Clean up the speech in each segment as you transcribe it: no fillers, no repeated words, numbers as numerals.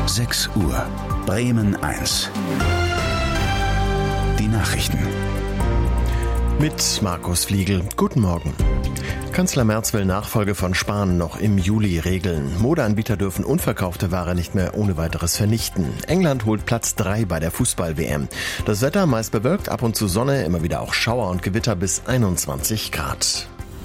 6 Uhr. Bremen 1. Die Nachrichten. Mit Markus Fliegel. Guten Morgen. Kanzler Merz will Nachfolge von Spahn noch im Juli regeln. Modeanbieter dürfen unverkaufte Ware nicht mehr ohne weiteres vernichten. England holt Platz 3 bei der Fußball-WM. Das Wetter meist bewölkt, ab und zu Sonne, immer wieder auch Schauer und Gewitter bis 21 Grad.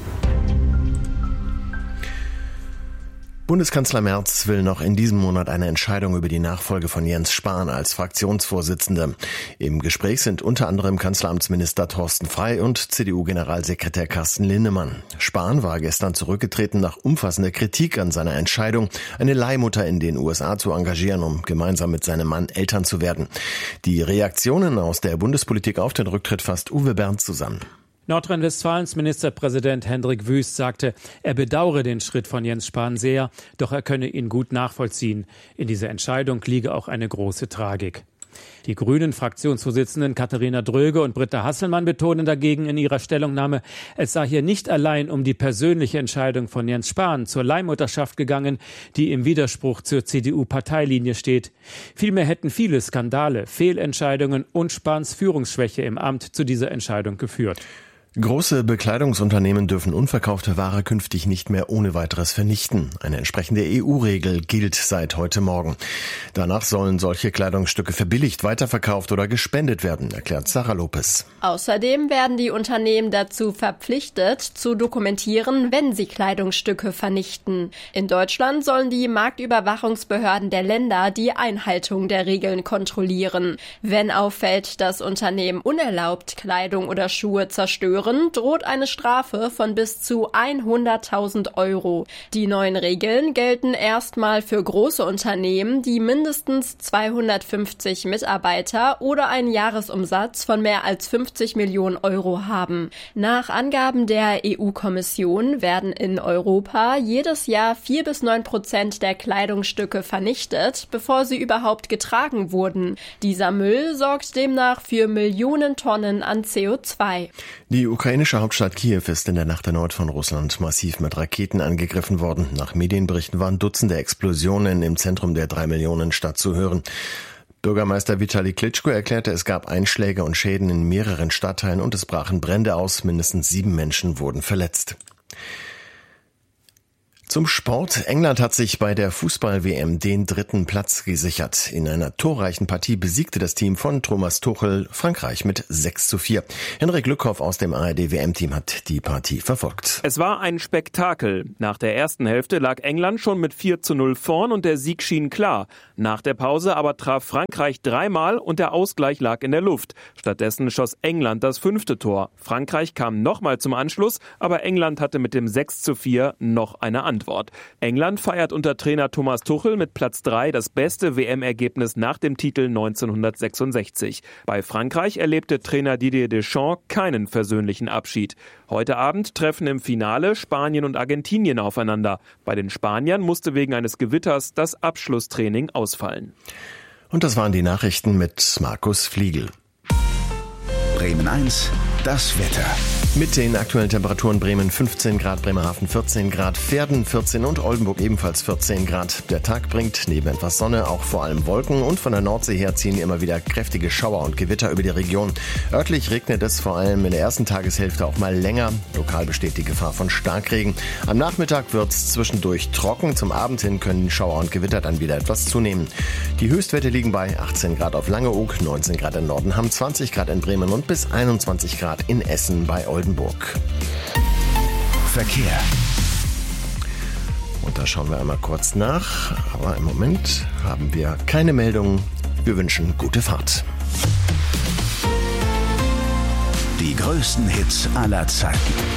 Bundeskanzler Merz will noch in diesem Monat eine Entscheidung über die Nachfolge von Jens Spahn als Fraktionsvorsitzender. Im Gespräch sind unter anderem Kanzleramtsminister Thorsten Frey und CDU-Generalsekretär Carsten Linnemann. Spahn war gestern zurückgetreten nach umfassender Kritik an seiner Entscheidung, eine Leihmutter in den USA zu engagieren, um gemeinsam mit seinem Mann Eltern zu werden. Die Reaktionen aus der Bundespolitik auf den Rücktritt fasst Uwe Bernd zusammen. Nordrhein-Westfalens Ministerpräsident Hendrik Wüst sagte, er bedauere den Schritt von Jens Spahn sehr, doch er könne ihn gut nachvollziehen. In dieser Entscheidung liege auch eine große Tragik. Die Grünen-Fraktionsvorsitzenden Katharina Dröge und Britta Hasselmann betonen dagegen in ihrer Stellungnahme, es sei hier nicht allein um die persönliche Entscheidung von Jens Spahn zur Leihmutterschaft gegangen, die im Widerspruch zur CDU-Parteilinie steht. Vielmehr hätten viele Skandale, Fehlentscheidungen und Spahns Führungsschwäche im Amt zu dieser Entscheidung geführt. Große Bekleidungsunternehmen dürfen unverkaufte Ware künftig nicht mehr ohne weiteres vernichten. Eine entsprechende EU-Regel gilt seit heute Morgen. Danach sollen solche Kleidungsstücke verbilligt weiterverkauft oder gespendet werden, erklärt Sarah Lopez. Außerdem werden die Unternehmen dazu verpflichtet, zu dokumentieren, wenn sie Kleidungsstücke vernichten. In Deutschland sollen die Marktüberwachungsbehörden der Länder die Einhaltung der Regeln kontrollieren. Wenn auffällt, dass Unternehmen unerlaubt Kleidung oder Schuhe zerstören, droht eine Strafe von bis zu 100.000 Euro. Die neuen Regeln gelten erstmal für große Unternehmen, die mindestens 250 Mitarbeiter oder einen Jahresumsatz von mehr als 50 Millionen Euro haben. Nach Angaben der EU-Kommission werden in Europa jedes Jahr 4-9% der Kleidungsstücke vernichtet, bevor sie überhaupt getragen wurden. Dieser Müll sorgt demnach für Millionen Tonnen an CO2. Die ukrainische Hauptstadt Kiew ist in der Nacht erneut von Russland massiv mit Raketen angegriffen worden. Nach Medienberichten waren Dutzende Explosionen im Zentrum der 3-Millionen-Stadt zu hören. Bürgermeister Vitali Klitschko erklärte, es gab Einschläge und Schäden in mehreren Stadtteilen und es brachen Brände aus. Mindestens 7 Menschen wurden verletzt. Zum Sport. England hat sich bei der Fußball-WM den 3. Platz gesichert. In einer torreichen Partie besiegte das Team von Thomas Tuchel Frankreich mit 6:4. Henrik Lückhoff aus dem ARD-WM-Team hat die Partie verfolgt. Es war ein Spektakel. Nach der ersten Hälfte lag England schon mit 4:0 vorn und der Sieg schien klar. Nach der Pause aber traf Frankreich 3-mal und der Ausgleich lag in der Luft. Stattdessen schoss England das 5. Tor. Frankreich kam nochmal zum Anschluss, aber England hatte mit dem 6:4 noch eine Antwort. England feiert unter Trainer Thomas Tuchel mit Platz 3 das beste WM-Ergebnis nach dem Titel 1966. Bei Frankreich erlebte Trainer Didier Deschamps keinen versöhnlichen Abschied. Heute Abend treffen im Finale Spanien und Argentinien aufeinander. Bei den Spaniern musste wegen eines Gewitters das Abschlusstraining ausfallen. Und das waren die Nachrichten mit Markus Fliegel. Bremen 1, das Wetter. Mit den aktuellen Temperaturen: Bremen 15 Grad, Bremerhaven 14 Grad, Verden 14 und Oldenburg ebenfalls 14 Grad. Der Tag bringt neben etwas Sonne auch vor allem Wolken und von der Nordsee her ziehen immer wieder kräftige Schauer und Gewitter über die Region. Örtlich regnet es vor allem in der ersten Tageshälfte auch mal länger. Lokal besteht die Gefahr von Starkregen. Am Nachmittag wird es zwischendurch trocken. Zum Abend hin können Schauer und Gewitter dann wieder etwas zunehmen. Die Höchstwerte liegen bei 18 Grad auf Langeoog, 19 Grad in Nordenham, 20 Grad in Bremen und bis 21 Grad in Essen bei Oldenburg. Verkehr. Und da schauen wir einmal kurz nach. Aber im Moment haben wir keine Meldungen. Wir wünschen gute Fahrt. Die größten Hits aller Zeiten.